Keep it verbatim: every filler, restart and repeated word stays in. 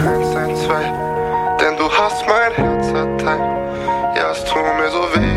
eins eins zwei, denn du hast mein Herz erteilt. Ja, es tut mir so weh,